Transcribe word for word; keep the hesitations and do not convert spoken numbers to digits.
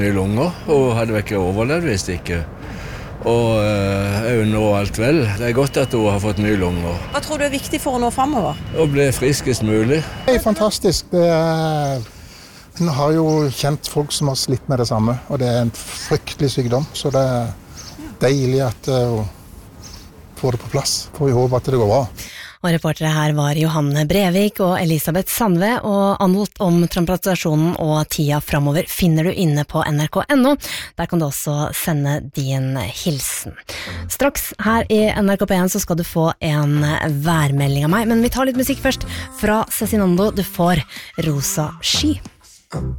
Nye lunger, og hadde vel ikke overlevd hvis ikke. Og øh, jeg unner alt vel. Det er godt at hun har fått nye lunger. Hva tror du er viktig for å nå fremover? Å bli friskest mulig. Det er fantastisk. Det er, hun har jo kjent folk som har slitt med det samme, og det er en fryktelig sykdom, så det er deilig at hun får det på plass. Får vi håpe at det går bra. Og reportere her var Johanne Brevik og Elisabeth Sandve, og anholdt om transplantasjonen og tida fremover finner du inne på N R K punktum N O. Der kan du også sende din hilsen. Straks her i N R K P en så skal du få en værmelding av meg, men vi tar litt musikk først fra Cezinando. Du får Rosa Sky.